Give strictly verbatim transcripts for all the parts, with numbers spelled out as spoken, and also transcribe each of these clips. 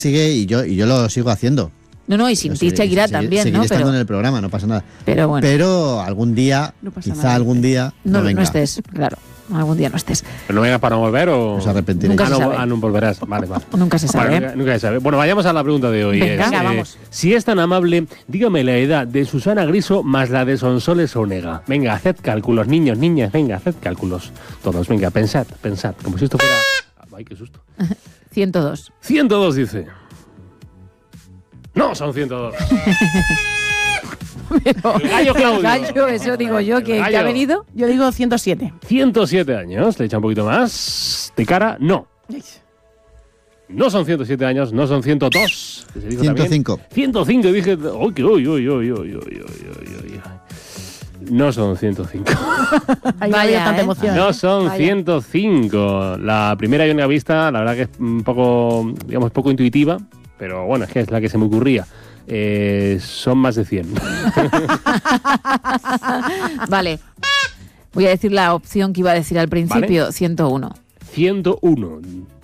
sigue y yo, y yo lo sigo haciendo. No, no, y sin ti seguirá seguir, también, seguiré ¿no? estando Pero, en el programa, no pasa nada. pero bueno. Pero algún día, No pasa quizá nada. algún día, no, no, venga. no estés, claro. Algún día no estés. ¿Pero no vengas para no volver o...? Os arrepentiréis. Nunca Ah, se no, sabe. ah, no volverás. Vale, vale. Nunca se sabe. Vale, ¿eh? nunca, nunca se sabe. Bueno, vayamos a la pregunta de hoy. Venga. Es, Venga, vamos. Si es tan amable, dígame la edad de Susana Griso más la de Sonsoles Onega. Venga, haced cálculos, niños, niñas, venga, haced cálculos. Todos, venga, pensad, pensad. Como si esto fuera... Ay, qué susto. ciento dos. ciento dos dice. No, son ciento dos. El gallo Claudio. El gallo, eso digo yo, El que, que gallo. ha venido. Yo digo ciento siete. ciento siete años, le echa un poquito más. De cara, no. No son ciento siete años, no son ciento dos. que se dijo ciento también. cinco. ciento cinco, dije, uy, que uy, uy, uy, uy, uy, uy, uy, uy. No son ciento cinco. Ahí Vaya, había tanta ¿eh? emoción. No son Vaya. ciento cinco. La primera y única vista, la verdad que es un poco, digamos, poco intuitiva, pero bueno, es que es la que se me ocurría. Eh, son más de cien. Vale. Voy a decir la opción que iba a decir al principio, Vale. ciento uno. ciento uno.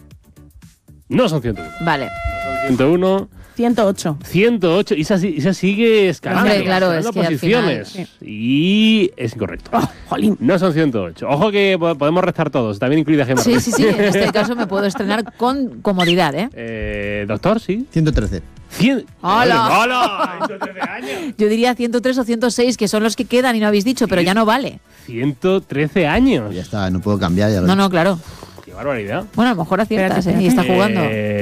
No son ciento uno. Vale. No son ciento uno. ciento ocho. ciento ocho. Isa, si- Isa sigue escalando. Hombre, claro, escalando es que al posiciones. final, Y es incorrecto. Oh, jolín. No son ciento ocho. Ojo que po- podemos restar todos, también incluida Gemma. Sí, Ruiz. sí, sí. En este caso me puedo estrenar con comodidad, ¿eh? Eh, Doctor, sí. ciento trece. cien... ¡Hola! ¡Hola! ciento trece años. Yo diría ciento tres o ciento seis, que son los que quedan y no habéis dicho, pero ya no vale. ciento trece años. Ya está, no puedo cambiar. Ya lo No, he no, claro. Qué barbaridad. Bueno, a lo mejor aciertas, Espérate, ¿eh? Y está jugando.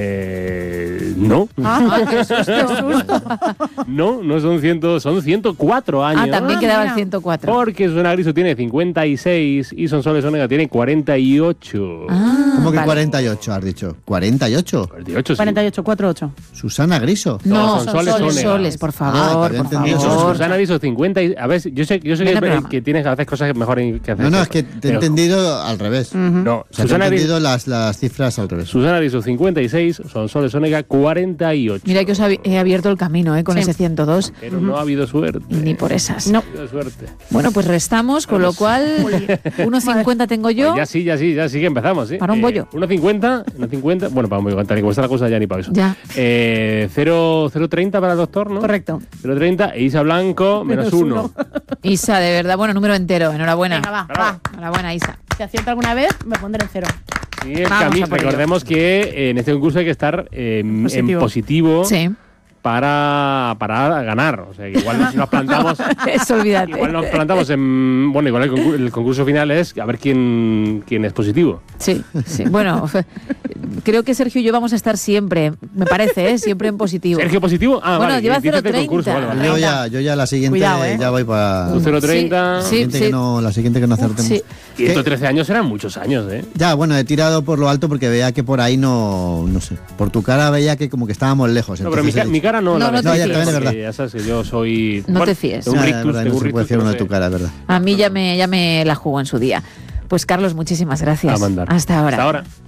Eh, no. Ah, qué susto, qué susto. No, no son cien, son ciento cuatro años. Ah, también Ah, quedaba el mira. ciento cuatro. Porque Susana Griso tiene cincuenta y seis y Sonsoles Onega tiene cuarenta y ocho. Ah, ¿Cómo que vale. cuarenta y ocho has dicho? ¿cuarenta y ocho? cuarenta y ocho, sí. cuarenta y ocho, cuarenta y ocho. Susana Griso. No, No, son son soles, soles, Onega. soles, por Ah, favor, que por había entendido favor. Susana Griso cincuenta y... A ver, yo sé, yo sé Ven que, al programa. que tienes a veces cosas mejor que hacer. No, no, es que te he Pero- entendido al revés. No, O sea, te he Susana Griso... entendido las, las cifras al revés. Susana Griso cincuenta y seis, Sonsoles Onega cuarenta y ocho. Mira que os hab- he abierto el camino, ¿eh? Con Sí. ese ciento dos. Pero no ha habido suerte. Y ni por esas. No. No ha habido suerte. Bueno, pues restamos, con lo cual uno cincuenta tengo yo. Pues ya sí, ya sí, ya sí que empezamos, ¿sí? Para un bollo. uno cincuenta, uno cincuenta, bueno, para un bollo, tal y como está la cosa ya ni para eso. Ya. Eh, cero treinta para el doctor, ¿no? Correcto. cero treinta e Isa Blanco, menos Menos uno. Isa, de verdad, bueno, número entero. Enhorabuena. Venga, va, Bravo. va. Enhorabuena, Isa. Si acierto alguna vez, me pondré en cero. Sí, es Vamos Camis, a por ello. recordemos que eh, en este concurso hay que estar eh, en Positivo. positivo Sí. para, para ganar. O sea, que igual si nos plantamos... Eso, olvídate. Igual nos plantamos en... Bueno, igual el concurso, el concurso final es a ver quién, quién es positivo. Sí, sí. Bueno, creo que Sergio y yo vamos a estar siempre, me parece, ¿eh? Siempre en positivo. ¿Sergio positivo? Ah, Bueno, vale. lleva dices del cero treinta. concurso, vale, vale. Yo ya, yo ya la siguiente Cuidado, ¿eh? ya voy para... Tú cero treinta. La Sí, siguiente, sí. que no, la siguiente que no acertemos. Sí. ciento trece años eran muchos años, ¿eh? Ya, bueno, he tirado por lo alto porque veía que por ahí no, no sé. Por tu cara veía que como que estábamos lejos. No, pero mi, entonces ca- he mi dicho- cara no. No, la no verdad, te No, ya, porque también es verdad. Ya sabes que yo soy... No te fíes. Tengo un Ya, ya, rictus, verdad, tengo no un se puede rictus fiar que uno no de tu sé. cara, es verdad. A mí ya me, ya me la jugó en su día. Pues Carlos, muchísimas gracias. A mandar. Hasta ahora. Hasta ahora.